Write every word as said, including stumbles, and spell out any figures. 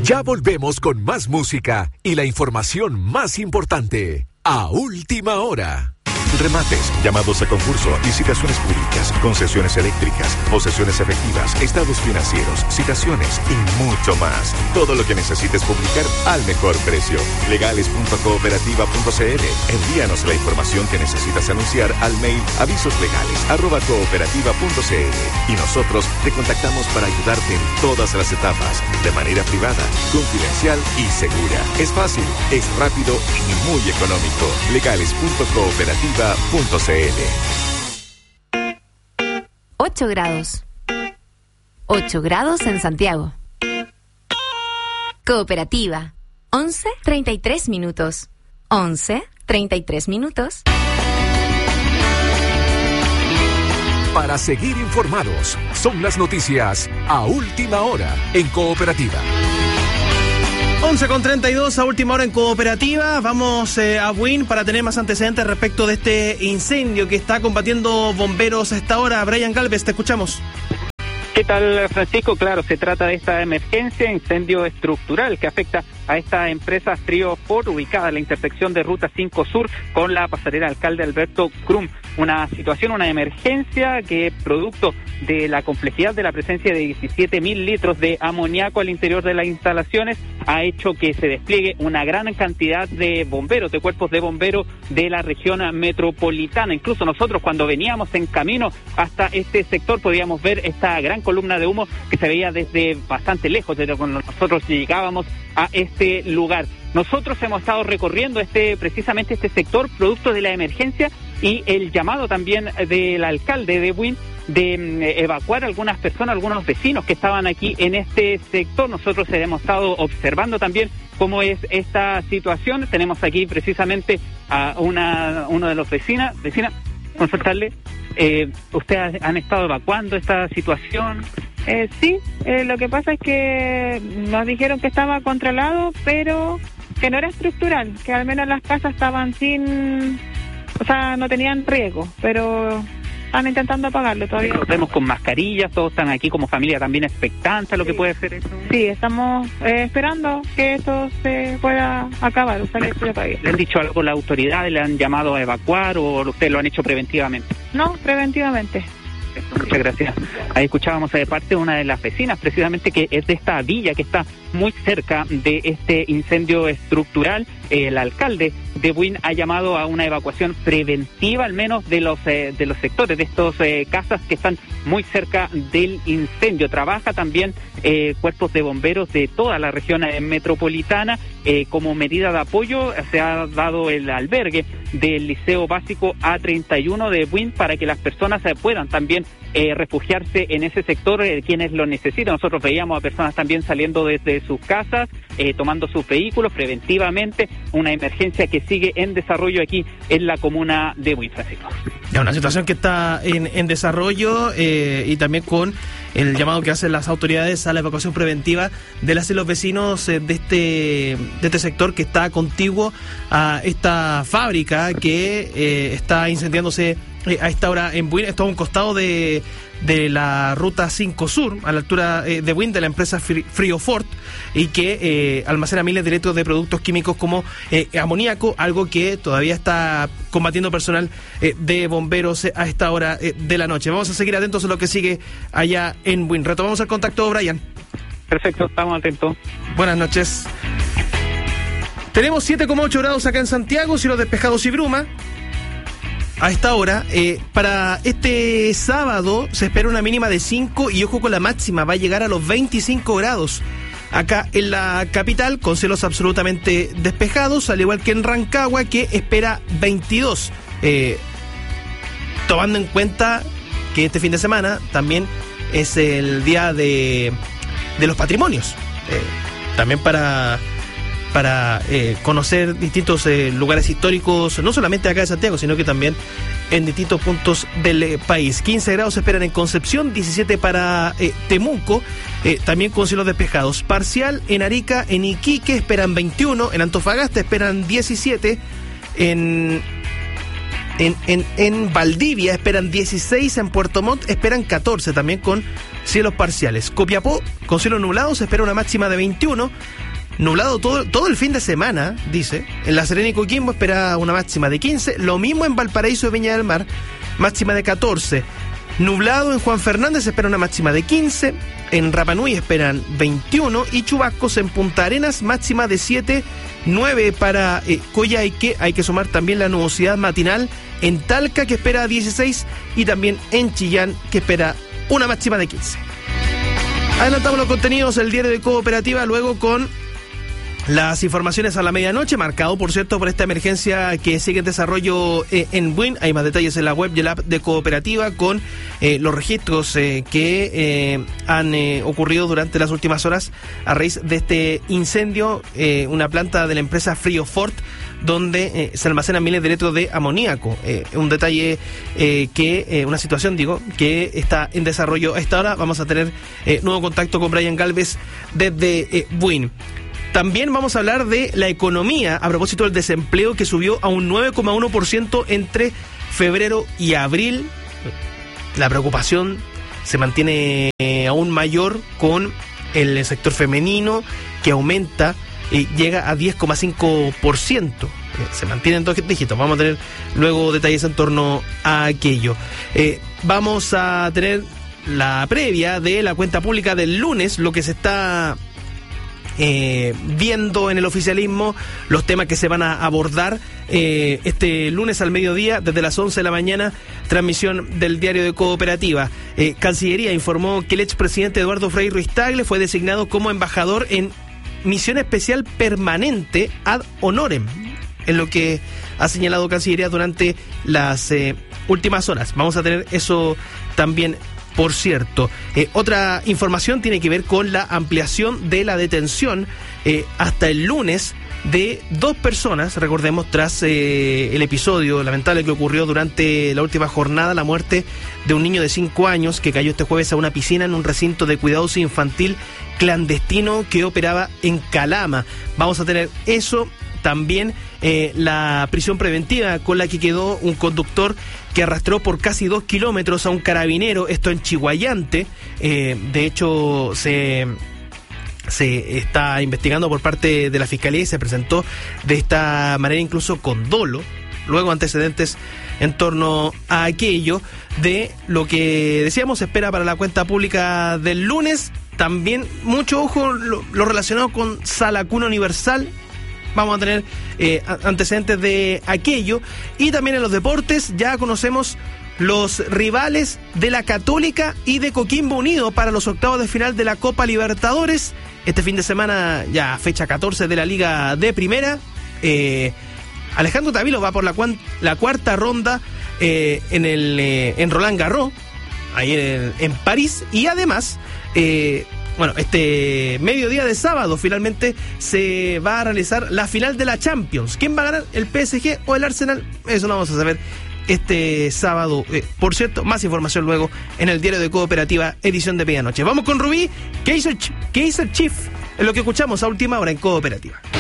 Ya volvemos con más música y la información más importante a última hora. Remates, llamados a concurso, licitaciones públicas, concesiones eléctricas, posesiones efectivas, estados financieros, citaciones y mucho más. Todo lo que necesites publicar al mejor precio. legales punto cooperativa punto c l. Envíanos la información que necesitas anunciar al mail avisoslegales arroba cooperativa punto c l y nosotros te contactamos para ayudarte en todas las etapas, de manera privada, confidencial y segura. Es fácil, es rápido y muy económico. legales punto cooperativa punto c l. ocho grados. ocho grados en Santiago. Cooperativa. once treinta y tres minutos. once treinta y tres minutos. Para seguir informados, son las noticias a última hora en Cooperativa. once con treinta y dos a última hora en Cooperativa. Vamos eh, a Buin para tener más antecedentes respecto de este incendio que está combatiendo bomberos a esta hora. Brian Galvez, te escuchamos. ¿Qué tal, Francisco? Claro, se trata de esta emergencia, incendio estructural que afecta a esta empresa Frio Ford, ubicada en la intersección de Ruta cinco Sur con la pasarela Alcalde Alberto Crum. Una situación, una emergencia que, producto de la complejidad de la presencia de diecisiete mil litros de amoníaco al interior de las instalaciones, ha hecho que se despliegue una gran cantidad de bomberos, de cuerpos de bomberos de la región metropolitana. Incluso nosotros, cuando veníamos en camino hasta este sector, podíamos ver esta gran columna de humo que se veía desde bastante lejos, desde cuando nosotros llegábamos a este lugar. Nosotros hemos estado recorriendo este precisamente este sector producto de la emergencia y el llamado también del alcalde de Buin de eh, evacuar a algunas personas, algunos vecinos que estaban aquí en este sector. Nosotros hemos estado observando también cómo es esta situación. Tenemos aquí precisamente a una uno de los vecinas, vecina, consultarle, eh, ¿ustedes han estado evacuando esta situación? Eh, sí, eh, lo que pasa es que nos dijeron que estaba controlado, pero que no era estructural, que al menos las casas estaban sin, o sea, no tenían riesgo, pero están intentando apagarlo todavía. Nos vemos con mascarillas, todos están aquí como familia también expectantes a lo sí. que puede ser eso. Sí, estamos eh, esperando que esto se pueda acabar, o sea, que se apague. ¿Le han dicho algo las autoridades? ¿Le han llamado a evacuar o ustedes lo han hecho preventivamente? No, preventivamente. Muchas gracias. Ahí escuchábamos de parte de una de las vecinas, precisamente, que es de esta villa que está muy cerca de este incendio estructural. El alcalde de Buin ha llamado a una evacuación preventiva, al menos de los eh, de los sectores de estos eh, casas que están muy cerca del incendio. Trabaja también eh, cuerpos de bomberos de toda la región eh, metropolitana. Eh, como medida de apoyo se ha dado el albergue del Liceo Básico A treinta y uno de Buin para que las personas eh, puedan también eh, refugiarse en ese sector, eh, quienes lo necesitan. Nosotros veíamos a personas también saliendo desde sus casas, eh, tomando sus vehículos preventivamente. Una emergencia que sigue en desarrollo aquí en la comuna de Buin, Francisco. Ya, una situación que está en, en desarrollo eh, y también con el llamado que hacen las autoridades a la evacuación preventiva de las y los vecinos eh, de este de este sector que está contiguo a esta fábrica que eh, está incendiándose eh, a esta hora en Buin. Esto a un costado de, de la Ruta cinco Sur, a la altura eh, de Buin, de la empresa Frio Ford, y que eh, almacena miles de litros de productos químicos como eh, amoníaco, algo que todavía está combatiendo personal eh, de bomberos eh, a esta hora eh, de la noche. Vamos a seguir atentos a lo que sigue allá en Buin. Retomamos el contacto, Brian. Perfecto, estamos atentos. Buenas noches. Tenemos siete coma ocho grados acá en Santiago, cielos despejados y bruma. A esta hora, eh, para este sábado se espera una mínima de cinco y ojo con la máxima, va a llegar a los veinticinco grados. Acá en la capital, con cielos absolutamente despejados, al igual que en Rancagua, que espera veintidós. Eh, tomando en cuenta que este fin de semana también es el día de, de los patrimonios. Eh, también para... para eh, conocer distintos eh, lugares históricos, no solamente acá de Santiago, sino que también en distintos puntos del eh, país. quince grados se esperan en Concepción, diecisiete para eh, Temuco, eh, también con cielos despejados. Parcial en Arica, en Iquique esperan veintiuno, en Antofagasta esperan diecisiete, en En, en, en Valdivia esperan dieciséis, en Puerto Montt esperan catorce, también con cielos parciales. Copiapó, con cielos nublados, espera una máxima de veintiuno. Nublado todo, todo el fin de semana, dice. En La Serena y Coquimbo espera una máxima de quince. Lo mismo en Valparaíso y Viña del Mar, máxima de catorce. Nublado en Juan Fernández espera una máxima de quince. En Rapa Nui esperan veintiuno. Y chubascos en Punta Arenas, máxima de siete. nueve para eh, Coyhaique. Hay que sumar también la nubosidad matinal en Talca, que espera dieciséis. Y también en Chillán, que espera una máxima de quince. Adelantamos los contenidos del diario de Cooperativa, luego con las informaciones a la medianoche, marcado por cierto por esta emergencia que sigue en desarrollo eh, en Buin. Hay más detalles en la web y el app de Cooperativa con eh, los registros eh, que eh, han eh, ocurrido durante las últimas horas a raíz de este incendio, eh, una planta de la empresa Friofort, donde eh, se almacenan miles de litros de amoníaco. Eh, un detalle eh, que, eh, una situación digo, que está en desarrollo a esta hora. Vamos a tener eh, nuevo contacto con Brian Galvez desde eh, Buin. También vamos a hablar de la economía a propósito del desempleo, que subió a un nueve coma uno por ciento entre febrero y abril. La preocupación se mantiene eh, aún mayor con el sector femenino, que aumenta y llega a diez coma cinco por ciento. Eh, se mantiene en dos dígitos. Vamos a tener luego detalles en torno a aquello. Eh, vamos a tener la previa de la cuenta pública del lunes, lo que se está Eh, viendo en el oficialismo, los temas que se van a abordar eh, este lunes al mediodía, desde las once de la mañana, transmisión del diario de Cooperativa. eh, Cancillería informó que el expresidente Eduardo Frei Ruiz-Tagle fue designado como embajador en misión especial permanente ad honorem, en lo que ha señalado Cancillería durante las eh, últimas horas. Vamos a tener eso también. Por cierto, eh, otra información tiene que ver con la ampliación de la detención eh, hasta el lunes de dos personas, recordemos, tras eh, el episodio lamentable que ocurrió durante la última jornada, la muerte de un niño de cinco años que cayó este jueves a una piscina en un recinto de cuidados infantil clandestino que operaba en Calama. Vamos a tener eso. También eh, la prisión preventiva con la que quedó un conductor que arrastró por casi dos kilómetros a un carabinero, esto en Chihuayante. Eh, de hecho, se, se está investigando por parte de la Fiscalía y se presentó de esta manera incluso con dolo. Luego antecedentes en torno a aquello. De lo que decíamos, se espera para la cuenta pública del lunes. También mucho ojo lo, lo relacionado con Sala Cuna Universal. Vamos a tener eh, antecedentes de aquello. Y también en los deportes ya conocemos los rivales de la Católica y de Coquimbo Unido para los octavos de final de la Copa Libertadores. Este fin de semana, ya fecha catorce de la Liga de Primera. Eh, Alejandro Tavilo va por la, cuan, la cuarta ronda eh, en, el, eh, en Roland Garros, ahí en, en París. Y además... Eh, Bueno, este mediodía de sábado finalmente se va a realizar la final de la Champions. ¿Quién va a ganar? ¿El P S G o el Arsenal? Eso lo vamos a saber este sábado. Eh, por cierto, más información luego en el diario de Cooperativa, edición de medianoche. Vamos con Rubí, ¿qué hizo, qué hizo el Chief? En lo que escuchamos a última hora en Cooperativa.